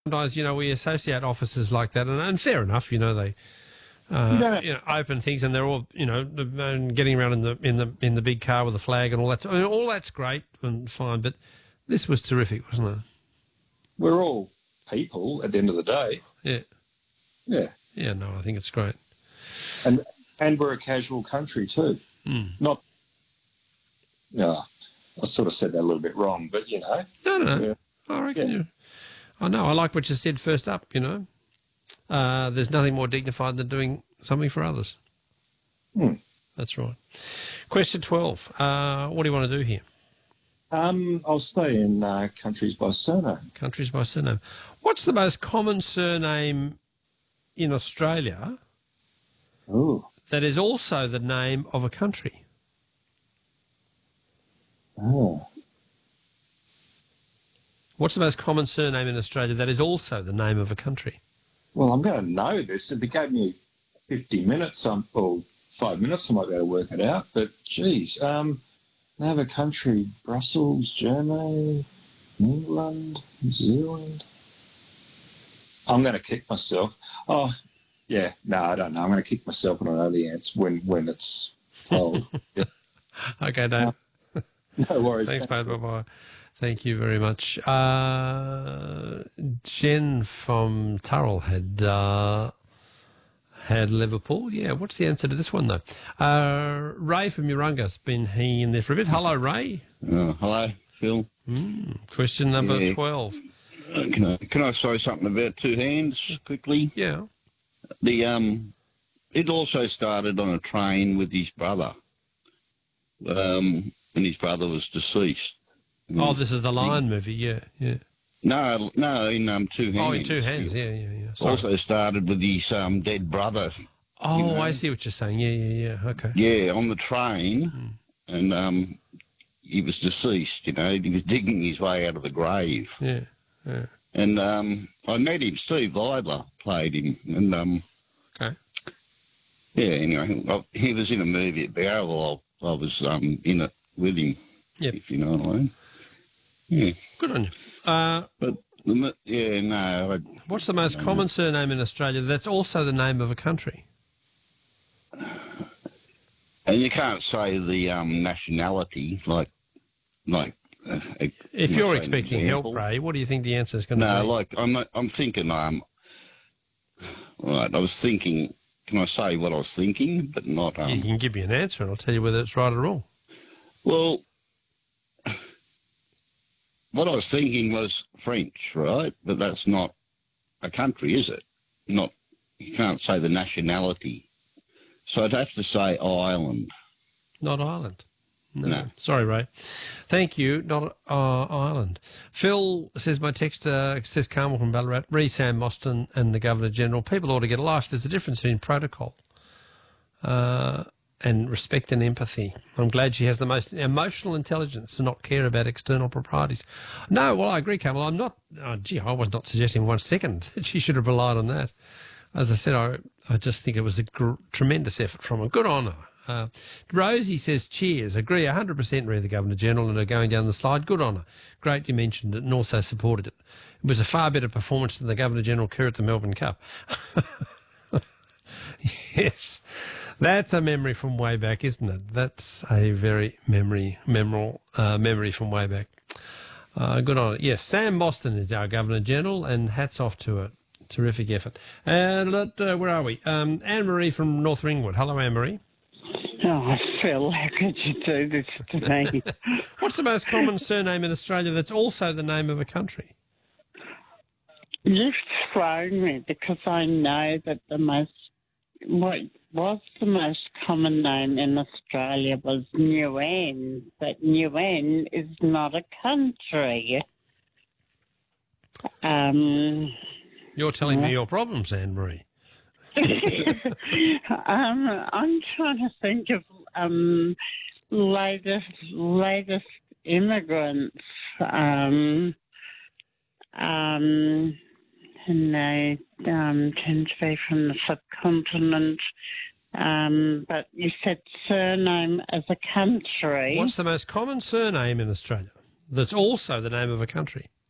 sometimes, we associate officers like that, and fair enough, they open things, and they're all, getting around in the big car with the flag and all that. I mean, all that's great and fine, but this was terrific, wasn't it? We're all people at the end of the day. Yeah. Yeah. Yeah, no, I think it's great. And we're a casual country too. Not. No, I sort of said that a little bit wrong, but No. Yeah. I reckon I know. I like what you said first up. There's nothing more dignified than doing something for others. That's right. Question 12. What do you want to do here? I'll stay in countries by surname. Countries by surname. What's the most common surname in Australia that is also the name of a country? Oh. What's the most common surname in Australia that is also the name of a country? Well, I'm going to know this. If it gave me 50 minutes or 5 minutes, I might be able to work it out. But, geez, they have a country, Brussels, Germany, England, New Zealand. I'm going to kick myself. Oh, yeah, no, I don't know. I'm going to kick myself when I know the answer, when it's told. Okay, Dave. No worries. Thanks, mate. Bye-bye. Thank you very much. Jen from Turrell had Liverpool. Yeah, what's the answer to this one, though? Ray from Urunga's been hanging in there for a bit. Hello, Ray. Hello, Phil. Question number 12. Can I say something about Two Hands quickly? Yeah. It also started on a train with his brother, and his brother was deceased. Oh, this is the Lion movie, yeah. No, in Two Hands. Oh, in Two Hands, yeah. Sorry. Also started with his dead brother. Oh, I see what you're saying. Yeah. Okay. Yeah, on the train, and he was deceased. He was digging his way out of the grave. Yeah. And I met him. Steve Vidler played him, and okay. Yeah. Anyway, he was in a movie at Bowral. I was in it with him. Yep. If you know what I mean. Yeah. Good on you. But what's the most common surname in Australia that's also the name of a country? And you can't say the nationality like. If you're expecting help, Ray, what do you think the answer is going to be? No, I'm thinking. Right, I was thinking. Can I say what I was thinking, but not? You can give me an answer, and I'll tell you whether it's right or wrong. Well, what I was thinking was French, right? But that's not a country, is it? Not. You can't say the nationality. So I'd have to say Ireland. Not Ireland. No. Sorry, Ray. Thank you. Not Ireland. Phil says, my texter says Carmel from Ballarat, re Sam Mostyn and the Governor-General. People ought to get a life. There's a difference between protocol and respect and empathy. I'm glad she has the most emotional intelligence to not care about external proprieties. No, well, I agree, Carmel. I'm not, I was not suggesting 1 second that she should have relied on that. As I said, I just think it was a tremendous effort from her. Good on her. Rosie says, cheers. Agree 100%, Re the Governor-General, and are going down the slide. Good on her. Great you mentioned it and also supported it. It was a far better performance than the Governor-General crew at the Melbourne Cup. Yes. That's a memory from way back, isn't it? That's a very memorable memory from way back. Good on it. Yes, Sam Mostyn is our Governor-General, and hats off to her. Terrific effort. And where are we? Anne-Marie from North Ringwood. Hello, Anne-Marie. Oh, Phil, how could you do this to me? What's the most common surname in Australia that's also the name of a country? You've thrown me because I know that what was the most common name in Australia was Nguyen, but Nguyen is not a country. You're telling me your problems, Anne-Marie. I'm trying to think of latest immigrants, and they tend to be from the subcontinent. But you said surname as a country. What's the most common surname in Australia that's also the name of a country?